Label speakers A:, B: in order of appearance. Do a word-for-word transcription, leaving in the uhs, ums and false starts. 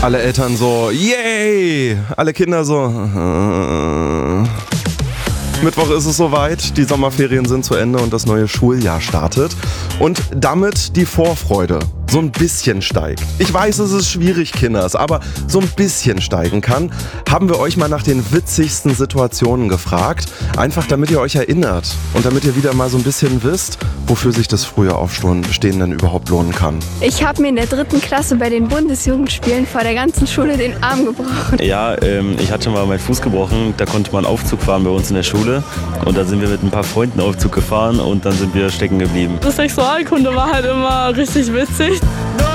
A: Alle Eltern so, yay! Alle Kinder so, äh. Mittwoch ist es soweit, die Sommerferien sind zu Ende und das neue Schuljahr startet. Und damit die Vorfreude so ein bisschen steigt. Ich weiß, es ist schwierig, Kinders, aber so ein bisschen steigen kann, haben wir euch mal nach den witzigsten Situationen gefragt. Einfach damit ihr euch erinnert und damit ihr wieder mal so ein bisschen wisst, wofür sich das frühe Aufstehen denn überhaupt lohnen kann.
B: Ich habe mir in der dritten Klasse bei den Bundesjugendspielen vor der ganzen Schule den Arm gebrochen.
C: Ja, ähm, ich hatte mal meinen Fuß gebrochen, da konnte man Aufzug fahren bei uns in der Schule und da sind wir mit ein paar Freunden Aufzug gefahren und dann sind wir stecken geblieben.
D: Das Sexualkunde war halt immer richtig witzig.